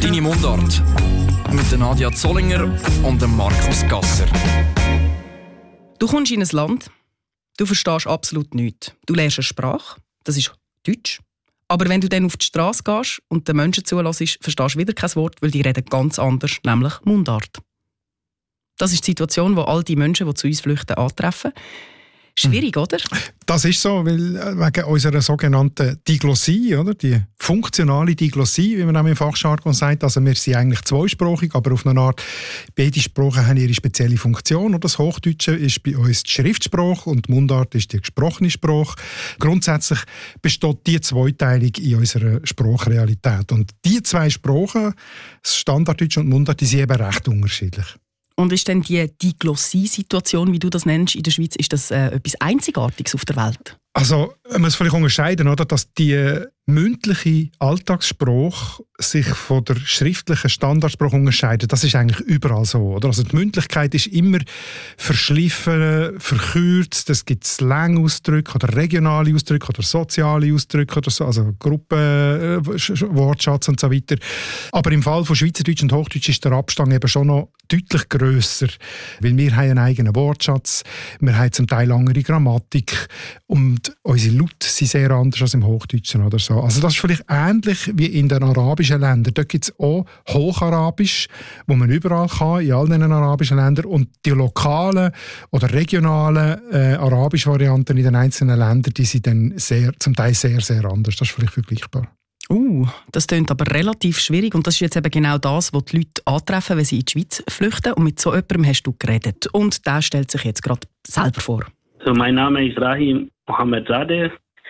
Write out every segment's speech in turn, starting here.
Deine Mundart mit der Nadia Zollinger und dem Markus Gasser. Du kommst in ein Land, du verstehst absolut nichts. Du lernst eine Sprache, das ist Deutsch. Aber wenn du dann auf die Straße gehst und den Menschen zuhörst, verstehst du wieder kein Wort, weil die reden ganz anders, nämlich Mundart. Das ist die Situation, die all die Menschen, die zu uns flüchten, antreffen. Schwierig, oder? Das ist so, weil wegen unserer sogenannten Diglossie, oder? Die funktionale Diglossie, wie man auch im Fachjargon sagt. Also wir sind eigentlich zweisprachig, aber auf eine Art, beide Sprachen haben ihre spezielle Funktion. Oder? Das Hochdeutsche ist bei uns die Schriftsprache und die Mundart ist die gesprochene Sprache. Grundsätzlich besteht die Zweiteilung in unserer Sprachrealität. Und die zwei Sprachen, das Standarddeutsch und Mundart, die sind eben recht unterschiedlich. Und ist denn die Diglossie-Situation, wie du das nennst, in der Schweiz, ist das etwas Einzigartiges auf der Welt? Also, man muss vielleicht unterscheiden, oder, dass die mündliche Alltagssprache sich von der schriftlichen Standardsprache unterscheidet. Das ist eigentlich überall so. Oder? Also die Mündlichkeit ist immer verschliffen, verkürzt. Es gibt Slang-Ausdrücke oder regionale Ausdrücke oder soziale Ausdrücke oder so, also Gruppenwortschatz und so weiter. Aber im Fall von Schweizerdeutsch und Hochdeutsch ist der Abstand eben schon noch deutlich grösser, weil wir haben einen eigenen Wortschatz, wir haben zum Teil andere Grammatik und unsere Laute sind sehr anders als im Hochdeutschen oder so. Also das ist vielleicht ähnlich wie in den arabischen Ländern. Dort gibt es auch Hocharabisch, wo man überall kann, in all diesen arabischen Ländern. Und die lokalen oder regionalen arabischen Varianten in den einzelnen Ländern, die sind dann zum Teil sehr, sehr anders. Das ist vielleicht vergleichbar. Das klingt aber relativ schwierig und das ist jetzt eben genau das, was die Leute antreffen, wenn sie in die Schweiz flüchten. Und mit so jemandem hast du geredet. Und der stellt sich jetzt gerade selber vor. So, mein Name ist Rahim Mohammed Zadeh.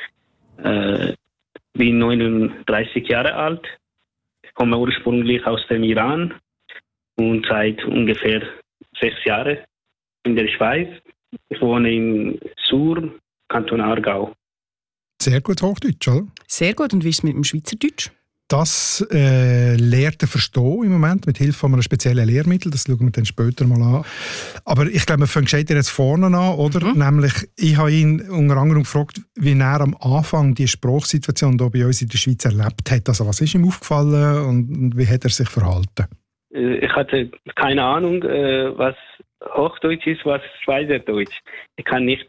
Bin 39 Jahre alt. Ich komme ursprünglich aus dem Iran und seit ungefähr 6 Jahren in der Schweiz. Ich wohne in Sur, Kanton Aargau. Sehr gut Hochdeutsch, oder? Sehr gut. Und wie ist es mit dem Schweizerdeutsch? Das lernt er verstehen im Moment mit Hilfe von einem speziellen Lehrmittel. Das schauen wir dann später mal an. Aber ich glaube, wir fangen gescheiter jetzt vorne an, oder? Nämlich, ich habe ihn unter anderem gefragt, wie er am Anfang die Sprachsituation hier bei uns in der Schweiz erlebt hat. Also was ist ihm aufgefallen und wie hat er sich verhalten? Ich hatte keine Ahnung, was Hochdeutsch ist, was Schweizerdeutsch. Ich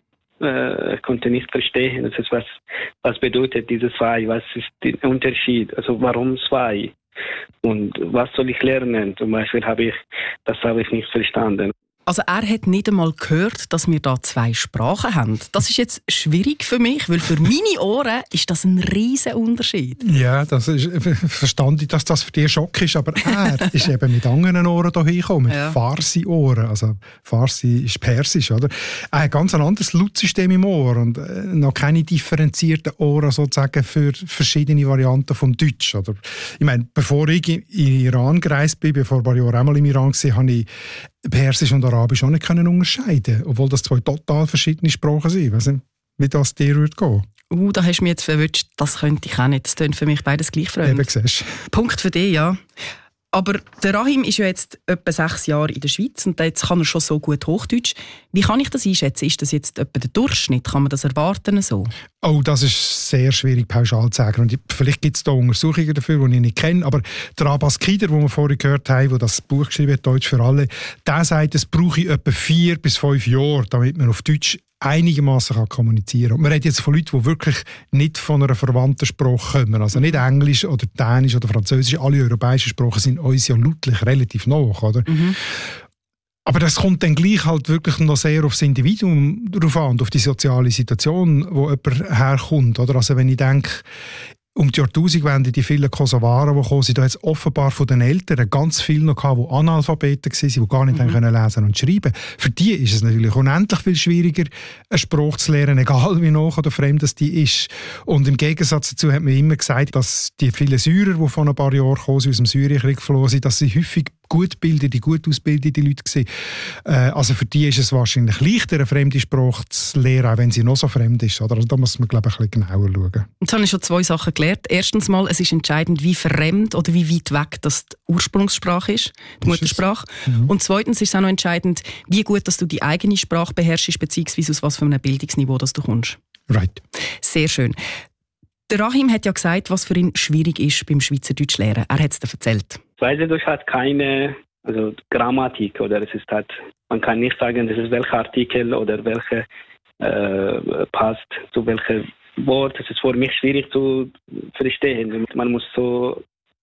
konnte nicht verstehen, was bedeutet dieses zwei, was ist der Unterschied, also warum zwei und was soll ich lernen, zum Beispiel habe ich nicht verstanden. Also er hat nicht einmal gehört, dass wir da 2 Sprachen haben. Das ist jetzt schwierig für mich, weil für meine Ohren ist das ein riesen Unterschied. Ja, das ist verständlich, dass das für dich ein Schock ist, aber er ist eben mit anderen Ohren hierher gekommen, mit Farsi-Ohren. Also Farsi ist Persisch, oder? Er hat ganz ein anderes Lautsystem im Ohr und noch keine differenzierten Ohren sozusagen für verschiedene Varianten vom Deutsch. Oder? Ich meine, bevor ich in Iran gereist bin, bevor ein paar Jahre einmal im Iran war, habe ich Persisch und Arabisch auch nicht unterscheiden, obwohl das 2 total verschiedene Sprachen sind. Ich weiss nicht, wie das dir würde gehen. Da hast du mich jetzt verwünscht. Das könnte ich auch nicht. Das klingt für mich beides gleich fremd. Eben, siehst du. Punkt für dich, ja. Aber der Rahim ist ja jetzt etwa 6 Jahre in der Schweiz und jetzt kann er schon so gut Hochdeutsch. Wie kann ich das einschätzen? Ist das jetzt etwa der Durchschnitt? Kann man das erwarten so? Oh, das ist sehr schwierig pauschal zu sagen. Und vielleicht gibt es da Untersuchungen dafür, die ich nicht kenne. Aber der Abbas Kider, den wir vorhin gehört haben, der das Buch geschrieben hat, «Deutsch für alle», der sagt, es brauche etwa 4 bis 5 Jahre, damit man auf Deutsch einigermaßen kommunizieren kann. Und man redet jetzt von Leuten, die wirklich nicht von einer verwandten Sprache kommen. Also nicht Englisch oder Dänisch oder Französisch. Alle europäischen Sprachen sind uns ja lautlich relativ nah, oder? Aber das kommt dann gleich halt wirklich noch sehr aufs Individuum drauf an und auf die soziale Situation, wo jemand herkommt. Oder? Also wenn ich denke, um die Jahrtausendwende, die vielen Kosovaren, die gekommen sind, da hat es offenbar von den Eltern ganz viele noch gehabt, die Analphabeten waren, die gar nicht können lesen und schreiben. Für die ist es natürlich unendlich viel schwieriger, eine Sprache zu lernen, egal wie nach oder fremd das die ist. Und im Gegensatz dazu hat man immer gesagt, dass die vielen Syrer, die vor ein paar Jahren gekommen sind, aus dem Syrienkrieg geflohen sind, dass sie häufig gut ausgebildete Leute waren. Also für die ist es wahrscheinlich leichter, eine fremde Sprache zu lernen, auch wenn sie noch so fremd ist. Oder? Also da muss man, glaube ich, ein bisschen genauer schauen. Jetzt habe ich schon 2 Sachen gelernt. Erstens mal, es ist entscheidend, wie fremd oder wie weit weg das die Ursprungssprache ist, die Muttersprache. Und zweitens ist es auch noch entscheidend, wie gut dass du die eigene Sprache beherrschst, beziehungsweise aus was für einem Bildungsniveau dass du kommst. Right. Sehr schön. Der Rahim hat ja gesagt, was für ihn schwierig ist beim Schweizerdeutsch lernen. Er hat es dir erzählt. Schweizerdeutsch hat keine Grammatik, oder es ist halt, man kann nicht sagen, das ist welcher Artikel oder welche passt zu welchem Wort. Das ist für mich schwierig zu verstehen. Man muss so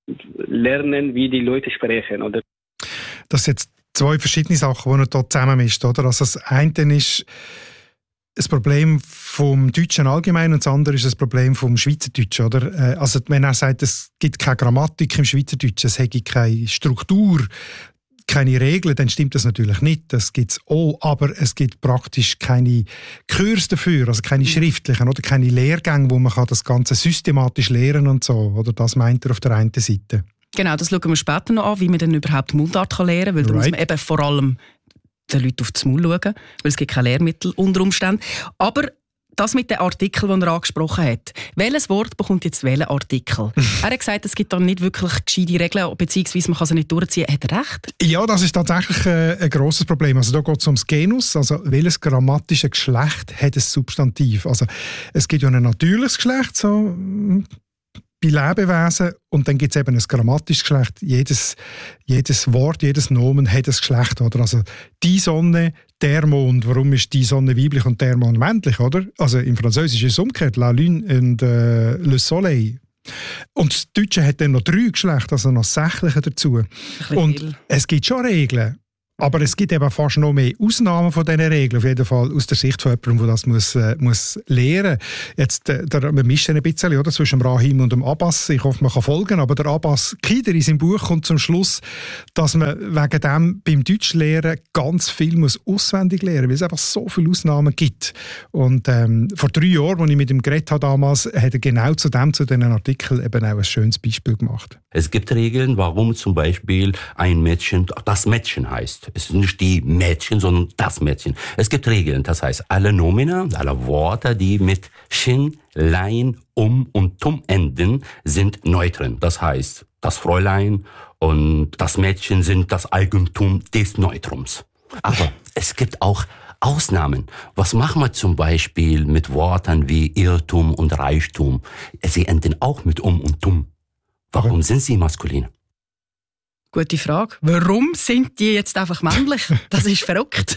lernen, wie die Leute sprechen, oder? Das sind jetzt zwei verschiedene Sachen, die man hier zusammenmischt, oder? Also das eine ist das Problem vom Deutschen allgemein und das andere ist das Problem vom Schweizerdeutschen, oder? Also wenn er sagt, es gibt keine Grammatik im Schweizerdeutschen, es hätte keine Struktur, keine Regeln, dann stimmt das natürlich nicht. Das gibt es auch, aber es gibt praktisch keine Kurse dafür, also keine schriftlichen oder keine Lehrgänge, wo man das Ganze systematisch lehren und so. Oder das meint er auf der einen Seite. Genau, das schauen wir später noch an, wie man dann überhaupt Mundart lernen kann, weil da muss man eben vor allem den Leuten auf das Maul schauen, weil es gibt keine Lehrmittel unter Umständen. Aber das mit den Artikeln, die er angesprochen hat. Welches Wort bekommt jetzt welchen Artikel? Er hat gesagt, es gibt da nicht wirklich gescheite Regeln, beziehungsweise man kann sie nicht durchziehen. Hat er recht? Ja, das ist tatsächlich ein grosses Problem. Also da geht es ums Genus, also welches grammatische Geschlecht hat ein Substantiv. Also es gibt ja ein natürliches Geschlecht, so bei Lebewesen, und dann gibt es eben ein grammatisches Geschlecht. Jedes Wort, jedes Nomen hat ein Geschlecht, oder? Also die Sonne, der Mond. Warum ist die Sonne weiblich und der Mond männlich, oder? Also im Französischen ist es umgekehrt, la lune und le soleil. Und das Deutsche hat dann noch 3 Geschlechter, also noch das Sächliche dazu. Und viel. Es gibt schon Regeln. Aber es gibt eben fast noch mehr Ausnahmen von diesen Regeln, auf jeden Fall aus der Sicht von jemandem, der das muss lernen muss. Jetzt, man mischt ein bisschen, oder, zwischen dem Rahim und dem Abbas. Ich hoffe, man kann folgen. Aber der Abbas Kider in seinem Buch kommt zum Schluss, dass man wegen dem beim Deutschlehren ganz viel auswendig lernen muss, weil es einfach so viele Ausnahmen gibt. Und vor 3 Jahren, als ich mit ihm geredet habe damals, hat er genau zu diesen Artikeln eben auch ein schönes Beispiel gemacht. Es gibt Regeln, warum zum Beispiel ein Mädchen das Mädchen heißt. Es ist nicht die Mädchen, sondern das Mädchen. Es gibt Regeln, das heißt, alle Nomina, alle Worte, die mit Shin, Lein, und Tum enden, sind Neutren. Das heißt, das Fräulein und das Mädchen sind das Eigentum des Neutrums. Aber es gibt auch Ausnahmen. Was machen wir zum Beispiel mit Worten wie Irrtum und Reichtum? Sie enden auch mit und Tum. Warum sind sie maskulin? Gute Frage. Warum sind die jetzt einfach männlich? Das ist verrückt.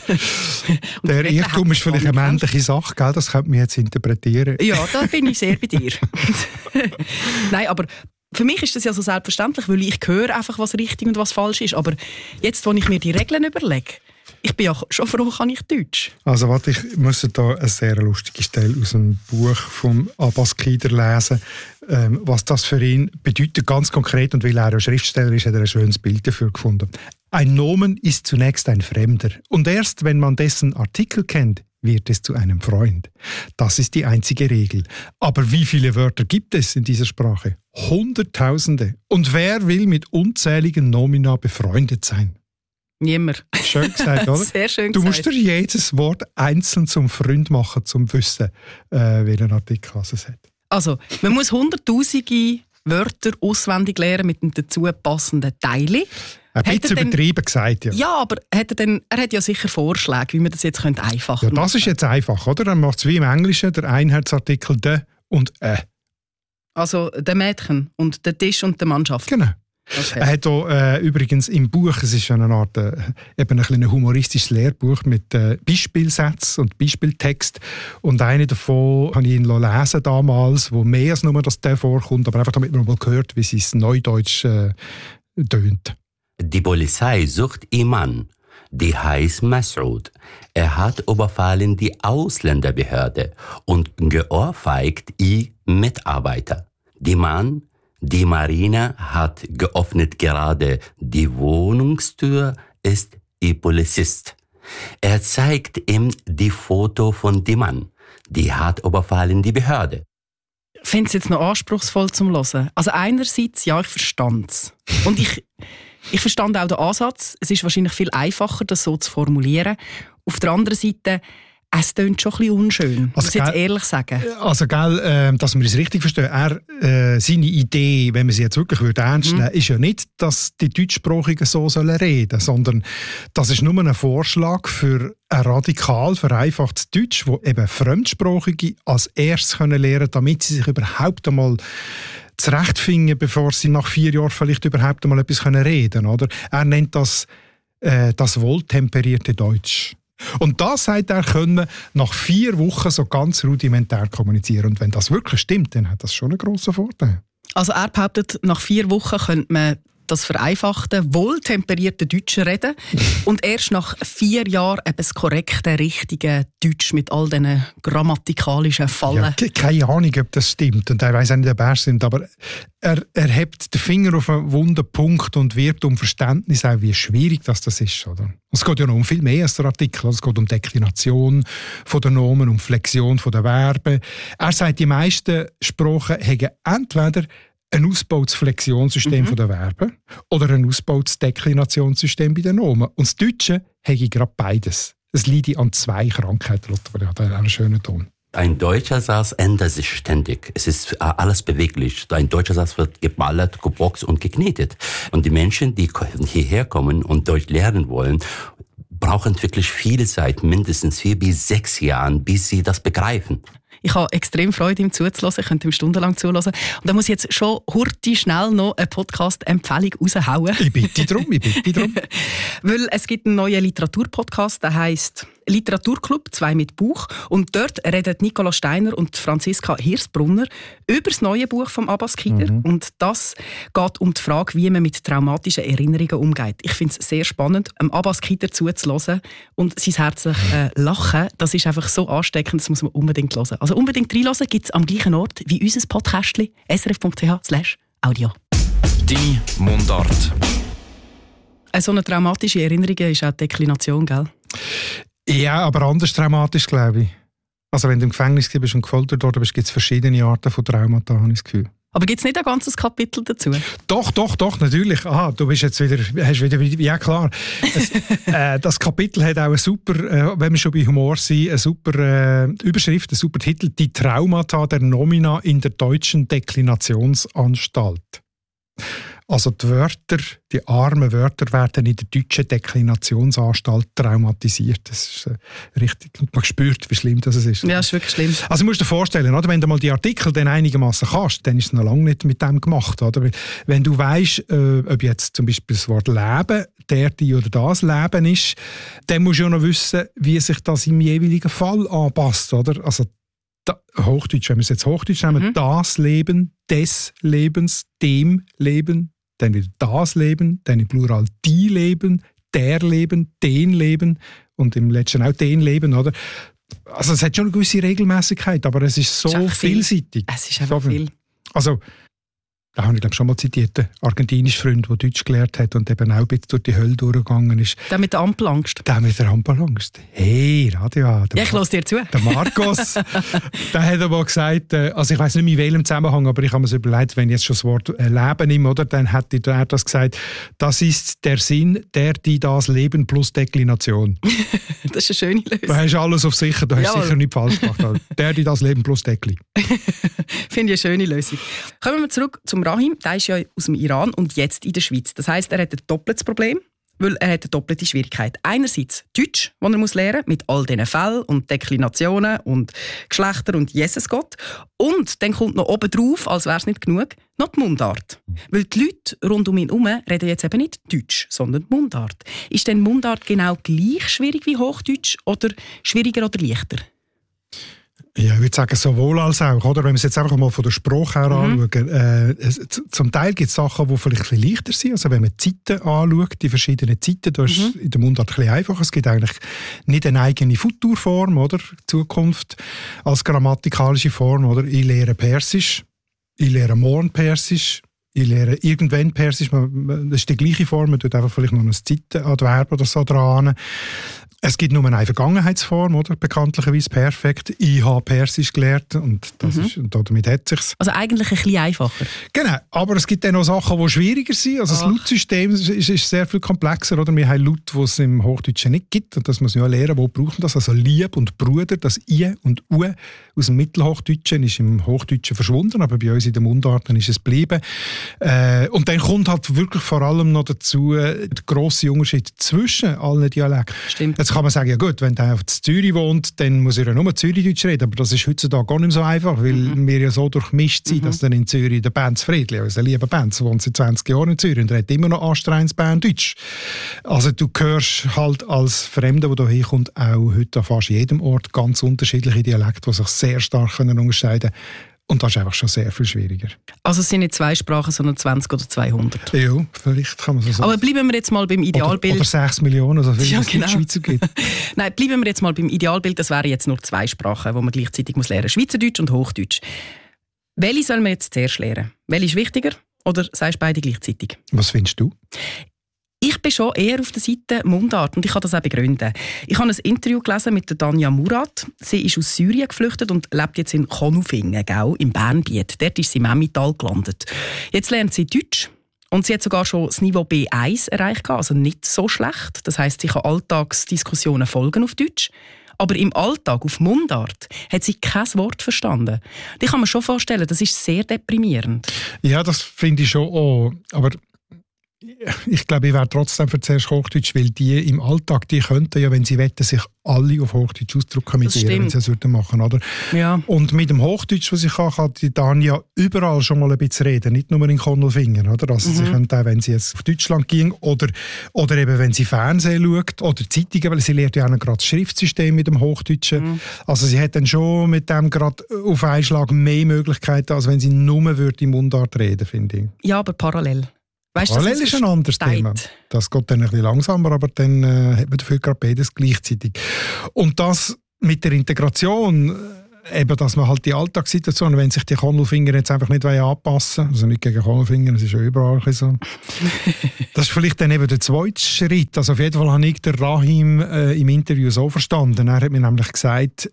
Der Irrtum ist vielleicht eine männliche Sache, gell? Das könnte man jetzt interpretieren. Ja, da bin ich sehr bei dir. Nein, aber für mich ist das ja so selbstverständlich, weil ich höre einfach, was richtig und was falsch ist. Aber jetzt, wo ich mir die Regeln überlege, ich bin ja schon froh, kann ich Deutsch. Also warte, ich muss da eine sehr lustige Stelle aus dem Buch von Abbas Kider lesen, was das für ihn bedeutet, ganz konkret. Und weil er ein Schriftsteller ist, hat er ein schönes Bild dafür gefunden. Ein Nomen ist zunächst ein Fremder. Und erst wenn man dessen Artikel kennt, wird es zu einem Freund. Das ist die einzige Regel. Aber wie viele Wörter gibt es in dieser Sprache? Hunderttausende. Und wer will mit unzähligen Nomina befreundet sein? Niemand. Schön gesagt, oder? Sehr schön du gesagt. musst dir jedes Wort einzeln zum Freund machen, um zu wissen, welchen Artikel es hat. Also, man muss hunderttausende Wörter auswendig lernen mit einem dazu passenden Teile. Ein bisschen übertrieben gesagt, ja. Ja, aber er hat ja sicher Vorschläge, wie man das jetzt einfacher machen könnte. Ja, das ist jetzt einfach, oder? Dann macht es wie im Englischen, der Einheitsartikel «de» und Also der Mädchen und der Tisch und der Mannschaft. Genau. Okay. Er hat auch, übrigens im Buch, es ist eine Art eben ein humoristisches Lehrbuch mit Beispielsätzen und Beispieltext. Und eine davon habe ich ihn lesen damals, wo mehr als nur das «de» vorkommt, aber einfach damit man mal hört, wie sie es Neudeutsch tönt. Die Polizei sucht Iman, die heißt Mas'ud. Er hat überfallen die Ausländerbehörde und geohrfeigt ihr Mitarbeiter. Die Mann, die Marina hat geöffnet gerade die Wohnungstür, ist ihr Polizist. Er zeigt ihm die Foto von dem Mann, die hat überfallen die Behörde. Ich finde es jetzt noch anspruchsvoll zum Hören. Also einerseits, ja, ich verstand es. Und ich verstand auch den Ansatz. Es ist wahrscheinlich viel einfacher, das so zu formulieren. Auf der anderen Seite, es klingt schon ein bisschen unschön, muss ich jetzt ehrlich sagen. Also, dass wir es richtig verstehen, seine Idee, wenn man sie jetzt wirklich ernst nehmen würde, ist ja nicht, dass die Deutschsprachigen so reden sollen, sondern das ist nur ein Vorschlag für ein radikal vereinfachtes Deutsch, das eben Fremdsprachige als erstes lernen können, damit sie sich überhaupt einmal zurechtfinden, bevor sie nach 4 Jahren vielleicht überhaupt einmal etwas reden können. Oder? Er nennt das wohltemperierte Deutsch. Und das, sagt er, können wir nach 4 Wochen so ganz rudimentär kommunizieren. Und wenn das wirklich stimmt, dann hat das schon einen grossen Vorteil. Also er behauptet, nach 4 Wochen könnte man das vereinfachte, wohltemperierte Deutsch reden und erst nach 4 Jahren eben das korrekte, richtige Deutsch mit all diesen grammatikalischen Fallen. Ja, keine Ahnung, ob das stimmt und er weiss auch nicht, ob er stimmt, aber er hebt den Finger auf einen wunden Punkt und wirbt um Verständnis, auch wie schwierig das ist. Oder? Es geht ja noch um viel mehr als der Artikel. Es geht um Deklination von der Nomen, um Flexion von der Verben. Er sagt, die meisten Sprachen haben entweder ein ausgebautes Flexionssystem von der Verben oder ein ausgebautes Deklinationssystem bei den Nomen. Und das Deutsche habe gerade beides. Es leidet an 2 Krankheiten, Lothar. Das hat einen schönen Ton. Ein deutscher Satz ändert sich ständig. Es ist alles beweglich. Ein deutscher Satz wird geballert, geboxt und geknetet. Und die Menschen, die hierher kommen und Deutsch lernen wollen, brauchen wirklich viele Zeit, mindestens 4 bis 6 Jahre, bis sie das begreifen. Ich habe extrem Freude, ihm zuzuhören. Ich könnte ihm stundenlang zuhören. Und da muss ich jetzt schon schnell noch eine Podcast-Empfehlung raushauen. Ich bitte darum. Weil es gibt einen neuen Literaturpodcast, der heisst «Literaturclub 2 mit Buch». Und dort reden Nicola Steiner und Franziska Hirsbrunner über das neue Buch von Abbas Kider. Und das geht um die Frage, wie man mit traumatischen Erinnerungen umgeht. Ich finde es sehr spannend, Abbas Kider zuzuhören und sein herzliches Lachen. Das ist einfach so ansteckend, das muss man unbedingt hören. Also unbedingt reinhören, gibt es am gleichen Ort wie unser Podcastchen srf.ch/audio. Deine Mundart. So eine traumatische Erinnerung ist auch die Deklination, gell? Ja, aber anders traumatisch, glaube ich. Also wenn du im Gefängnis bist und gefoltert worden bist, gibt es verschiedene Arten von Traumata, habe ich das Gefühl. Aber gibt es nicht ein ganzes Kapitel dazu? Doch, natürlich. Aha, du bist jetzt wieder ja klar. Das Kapitel hat auch eine super, wenn wir schon bei Humor sind, eine super Überschrift, einen super Titel, «Die Traumata der Nomina in der deutschen Deklinationsanstalt». Also die Wörter, die armen Wörter werden in der deutschen Deklinationsanstalt traumatisiert. Das ist richtig. Man spürt, wie schlimm das ist. Ja, das ist wirklich schlimm. Also musst du dir vorstellen, oder? Wenn du mal die Artikel dann einigermaßen kannst, dann ist es noch lange nicht mit dem gemacht. Oder? Wenn du weißt, ob jetzt zum Beispiel das Wort Leben, die oder das Leben ist, dann musst du ja noch wissen, wie sich das im jeweiligen Fall anpasst. Oder? Also Hochdeutsch, wenn wir es jetzt Hochdeutsch nehmen, das Leben, des Lebens, dem Leben, dann wieder das Leben, dann im Plural die Leben, der Leben, den Leben und im letzten auch den Leben, oder? Also es hat schon eine gewisse Regelmäßigkeit, aber es ist so vielseitig. Es ist einfach viel. Also da habe ich glaube schon mal zitiert, einen argentinischen Freund, der Deutsch gelernt hat und eben auch ein bisschen durch die Hölle durchgegangen ist. Der mit der Ampelangst? Der mit der Ampelangst. Hey, Radio. Ja, ich höre dir zu. Der Markus, der hat aber gesagt, also ich weiss nicht in welchem Zusammenhang, aber ich habe mir so überlegt, wenn ich jetzt schon das Wort Leben nehme, oder, dann hätte er das gesagt, das ist der Sinn, die das Leben plus Deklination. Das ist eine schöne Lösung. Du hast alles auf sicher, du hast sicher nichts falsch gemacht. Die das Leben plus Dekli. Finde ich eine schöne Lösung. Kommen wir zurück zum Rahim. Der ist ja aus dem Iran und jetzt in der Schweiz. Das heisst, er hat ein doppeltes Problem, weil er hat eine doppelte Schwierigkeit. Einerseits Deutsch, das er muss lernen mit all diesen Fällen und Deklinationen und Geschlechter und Jezusgott. Und dann kommt noch obendrauf, als wäre es nicht genug, noch die Mundart. Weil die Leute rund um ihn herum reden jetzt eben nicht Deutsch, sondern Mundart. Ist denn Mundart genau gleich schwierig wie Hochdeutsch oder schwieriger oder leichter? Ja, ich würde sagen, sowohl als auch. Oder? Wenn wir es jetzt einfach mal von der Sprache her anschauen, zum Teil gibt es Sachen, die vielleicht ein bisschen leichter sind. Also wenn man die Zeiten anschaut, die verschiedenen Zeiten, da ist in der Mundart ein bisschen einfacher. Es gibt eigentlich nicht eine eigene Futurform, oder? Zukunft als grammatikalische Form. Oder? Ich lehre Persisch, ich lehre morgen Persisch, ich lehre irgendwann Persisch. Das ist die gleiche Form, man tut einfach vielleicht noch ein Zeitenadverb oder so dran. Es gibt nur eine Vergangenheitsform, oder? Bekanntlicherweise perfekt. Ich habe Persisch gelernt und damit hat es sich. Also eigentlich ein bisschen einfacher. Genau, aber es gibt dann noch Sachen, die schwieriger sind. Also das Lautsystem ist sehr viel komplexer. Oder? Wir haben Laute, die es im Hochdeutschen nicht gibt. Und das muss man ja lernen, wo brauchen das. Also Lieb und Bruder, das I und U aus dem Mittelhochdeutschen ist im Hochdeutschen verschwunden, aber bei uns in den Mundarten ist es geblieben. Und dann kommt halt wirklich vor allem noch dazu der grosse Unterschied zwischen allen Dialekten. Stimmt. Jetzt kann man sagen, ja gut, wenn der auf Zürich wohnt, dann muss er ja nur Zürichdeutsch reden, aber das ist heutzutage gar nicht so einfach, weil wir ja so durchmischt sind, dass dann in Zürich der Benz Friedli, also der liebe Benz, wohnt seit 20 Jahren in Zürich und redet immer noch anstrengendes Berndeutsch. Also du hörst halt als Fremder, der hier kommt, auch heute an fast jedem Ort ganz unterschiedliche Dialekte, die sich sehr stark unterscheiden können. Und das ist einfach schon sehr viel schwieriger. Also es sind nicht 2 Sprachen, sondern 20 oder 200. Ja, vielleicht kann man so sagen. Aber bleiben wir jetzt mal beim Idealbild. Oder 6 Millionen, also viel, genau. Es Schweizer gibt. Nein, bleiben wir jetzt mal beim Idealbild. Das wären jetzt nur 2 Sprachen, die man gleichzeitig lernen muss. Schweizerdeutsch und Hochdeutsch. Welche soll man jetzt zuerst lernen? Welche ist wichtiger? Oder sagst du beide gleichzeitig? Was findest du? Ich bin schon eher auf der Seite Mundart und ich kann das auch begründen. Ich habe ein Interview gelesen mit der Tanja Murat. Sie ist aus Syrien geflüchtet und lebt jetzt in Konufingen, im Bernbiet. Dort ist sie im Emmental gelandet. Jetzt lernt sie Deutsch und sie hat sogar schon das Niveau B1 erreicht, also nicht so schlecht. Das heisst, sie kann Alltagsdiskussionen folgen auf Deutsch. Aber im Alltag, auf Mundart, hat sie kein Wort verstanden. Ich kann mir schon vorstellen, das ist sehr deprimierend. Ja, das finde ich schon auch. Aber ich glaube, ich wäre trotzdem für zuerst Hochdeutsch, weil die im Alltag, die könnten ja, wenn sie wollen, sich alle auf Hochdeutsch ausdrücken mit ihr, wenn sie es machen würden, oder? Ja. Und mit dem Hochdeutsch, was ich kann die Tanja überall schon mal ein bisschen reden, nicht nur in Konolfingen, oder? Also sie könnte auch, wenn sie jetzt auf Deutschland ging oder eben, wenn sie Fernsehen schaut oder Zeitungen, weil sie lernt ja auch noch gerade das Schriftsystem mit dem Hochdeutschen. Also sie hat dann schon mit dem gerade auf einen Schlag mehr Möglichkeiten, als wenn sie nur im Mundart reden, finde ich. Ja, aber parallel. Weißt, Parallel ist ein anderes Thema. Das geht dann ein bisschen langsamer, aber dann hat man dafür gerade beides gleichzeitig. Und das mit der Integration, eben, dass man halt die Alltagssituation, wenn sich die Konolfinger jetzt einfach nicht anpassen wollen, also nicht gegen Konolfinger, das ist ja überall so. Das ist vielleicht dann eben der zweite Schritt. Also auf jeden Fall habe ich den Rahim im Interview so verstanden. Er hat mir nämlich gesagt,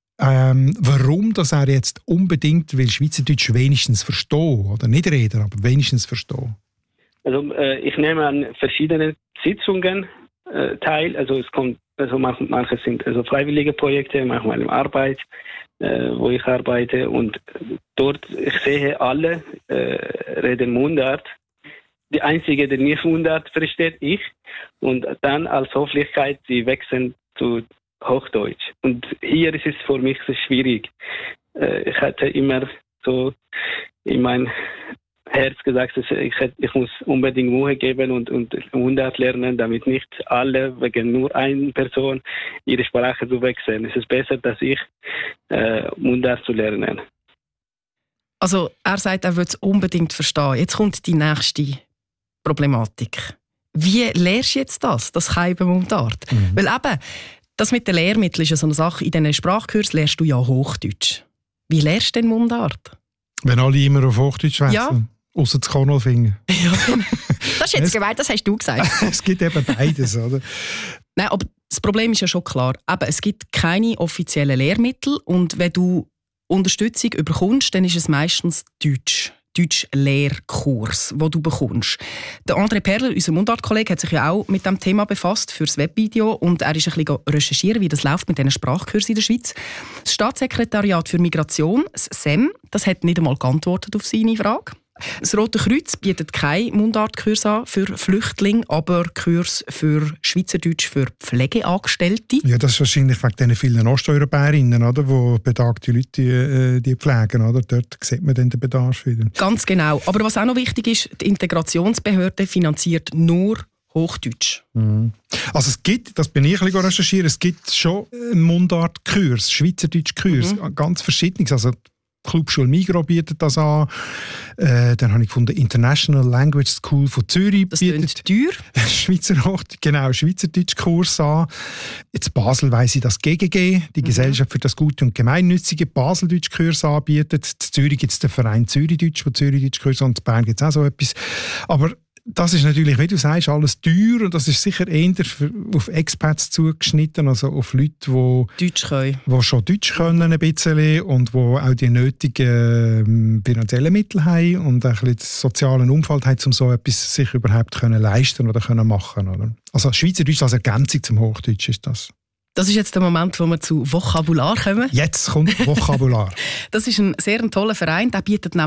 warum dass er jetzt unbedingt will Schweizerdeutsch wenigstens verstehen, oder nicht reden, aber wenigstens verstehen. Also ich nehme an verschiedenen Sitzungen teil. Also es kommt, also manche sind also freiwillige Projekte, manchmal in Arbeit, wo ich arbeite und dort ich sehe alle reden Mundart. Die einzige, die nicht Mundart versteht, ich. Und dann als Höflichkeit sie wechseln zu Hochdeutsch. Und hier ist es für mich so schwierig. Ich hatte immer so in mein Herz gesagt, ich muss unbedingt Mühe geben und Mundart lernen, damit nicht alle wegen nur einer Person ihre Sprache zu wechseln. Es ist besser, dass ich Mundart zu lernen. Also er sagt, er würde es unbedingt verstehen. Jetzt kommt die nächste Problematik. Wie lernst du jetzt das Keiben Mundart? Weil eben, das mit den Lehrmitteln ist ja so eine Sache. In diesen Sprachkursen lernst du ja Hochdeutsch. Wie lernst du denn Mundart? Wenn alle immer auf Hochdeutsch wechseln. Ja. Ausser das Konolfinger. Ja. Das ist jetzt gemeint, das hast du gesagt. Es gibt eben beides, oder? Nein, aber das Problem ist ja schon klar. Eben, es gibt keine offiziellen Lehrmittel und wenn du Unterstützung bekommst, dann ist es meistens Deutsch-Lehrkurs, den du bekommst. Der André Perler, unser Mundart-Kollege, hat sich ja auch mit diesem Thema befasst für das Webvideo und er ist ein bisschen recherchieren, wie das läuft mit diesen Sprachkursen in der Schweiz. Das Staatssekretariat für Migration, das SEM, das hat nicht einmal geantwortet auf seine Frage. Das Rote Kreuz bietet keinen Mundartkurs an für Flüchtlinge, aber Kurs für Schweizerdeutsch für Pflegeangestellte. Ja, das ist wahrscheinlich wegen diesen vielen Osteuropäerinnen, oder, die bedagte Leute die pflegen. Oder? Dort sieht man dann den Bedarf wieder. Ganz genau. Aber was auch noch wichtig ist, die Integrationsbehörde finanziert nur Hochdeutsch. Also es gibt, das bin ich ein bisschen recherchieren, es gibt schon Mundartkurs, Schweizerdeutsch-Kurs, ganz verschiedenes. Also Clubschule Migros bietet das an. Dann habe ich gefunden, International Language School von Zürich das bietet teuer. Schweizerdeutsch-Kurs an. Jetzt Basel weiss ich, dass GGG, die Gesellschaft für das Gute und Gemeinnützige, Baseldeutsch-Kurs anbietet. In Zürich gibt es den Verein Zürichdeutsch, wo Zürichdeutsch-Kurs und in Bern gibt es auch so etwas. Aber das ist natürlich, wie du sagst, alles teuer und das ist sicher eher auf Expats zugeschnitten, also auf Leute, die schon Deutsch können ein bisschen und die auch die nötigen finanziellen Mittel haben und ein bisschen den sozialen Umfeld haben, um so etwas sich überhaupt können leisten oder können machen. Oder? Also Schweizerdeutsch als Ergänzung zum Hochdeutsch ist das. Das ist jetzt der Moment, wo wir zu Vokabular kommen. Jetzt kommt Vokabular. Das ist ein sehr toller Verein, der bietet nämlich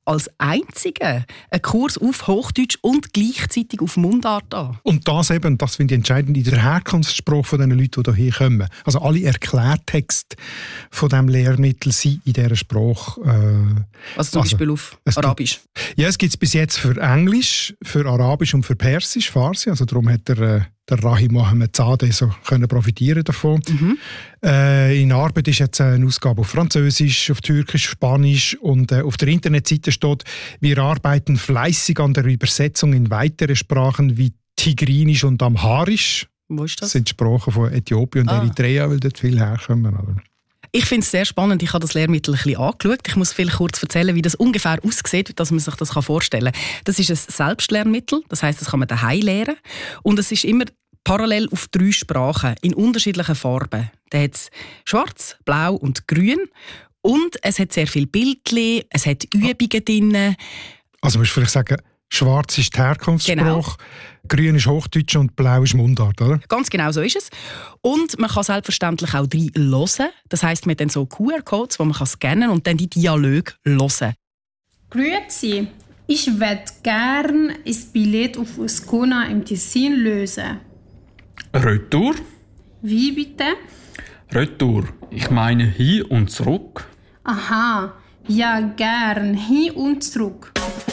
als einziger einen Kurs auf Hochdeutsch und gleichzeitig auf Mundart an. Und das eben, das finde ich entscheidend, in der Herkunftssprache von den Leuten, die hierher kommen. Also alle Erklärtexte von diesem Lehrmittel sind in dieser Sprache. Also zum Beispiel auf Arabisch? Ja, es gibt es bis jetzt für Englisch, für Arabisch und für Persisch, Farsi. Also darum hat der Rahim Mohammedzadeh so können profitieren davon. In Arbeit ist jetzt eine Ausgabe auf Französisch, auf Türkisch, Spanisch und auf der Internetseite steht, wir arbeiten fleißig an der Übersetzung in weitere Sprachen wie Tigrinisch und Amharisch. Wo ist das? Das sind Sprachen von Äthiopien und Eritrea, weil dort viel herkommen. Aber ich finde es sehr spannend. Ich habe das Lehrmittel ein bisschen angeschaut. Ich muss vielleicht kurz erzählen, wie das ungefähr aussieht, dass man sich das vorstellen kann. Das ist ein Selbstlernmittel, das heisst, das kann man daheim lernen. Und es ist immer parallel auf 3 Sprachen in unterschiedlichen Farben. Da hat es schwarz, blau und grün. Und es hat sehr viele Bildchen, es hat Übungen drin. Also musst du vielleicht sagen, schwarz ist die Herkunftssprache, genau. Grün ist Hochdeutsch und blau ist Mundart, oder? Ganz genau so ist es. Und man kann selbstverständlich auch drin hören. Das heisst, man hat dann so QR-Codes, die man scannen kann und dann die Dialoge hören. Grüezi, ich würde gerne ein Billett auf Ascona im Tessin lösen. Retour? Wie bitte? Retour. Ich meine hin und zurück. Aha, ja gern, hin und zurück.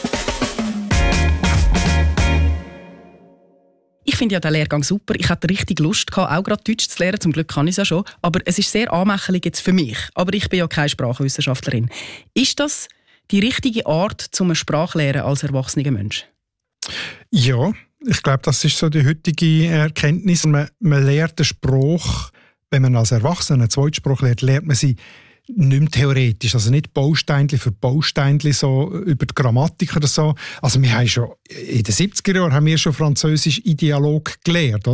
Ich finde ja den Lehrgang super. Ich hatte richtig Lust gehabt, auch gerade Deutsch zu lernen. Zum Glück kann ich es ja schon. Aber es ist sehr anmächtig jetzt für mich. Aber ich bin ja keine Sprachwissenschaftlerin. Ist das die richtige Art, zum Sprachlehren als erwachsener Mensch? Ja, ich glaube, das ist so die heutige Erkenntnis. Man lernt den Spruch, wenn man als Erwachsener einen Zweitsprache lernt man sie nicht mehr theoretisch, also nicht Bausteinchen für Bausteinchen so über die Grammatik oder so. Also wir haben schon in den 70er Jahren haben wir schon Französisch in Dialog gelernt.